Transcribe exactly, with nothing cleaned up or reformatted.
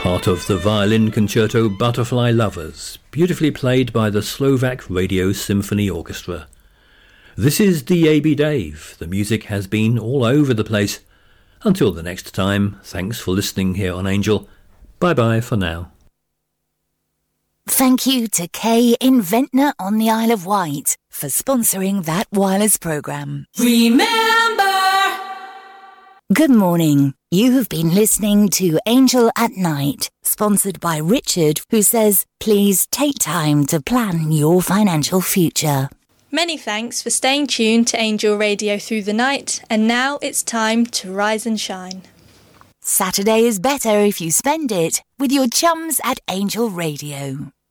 part of the violin concerto Butterfly Lovers, beautifully played by the Slovak Radio Symphony Orchestra. This is D A B Dave. The music has been all over the place. Until the next time, thanks for listening here on Angel. Bye-bye for now. Thank you to Kay in Ventnor on the Isle of Wight for sponsoring that wireless programme. Remember! Good morning. You have been listening to Angel at Night, sponsored by Richard, who says, please take time to plan your financial future. Many thanks for staying tuned to Angel Radio through the night, and now it's time to rise and shine. Saturday is better if you spend it with your chums at Angel Radio.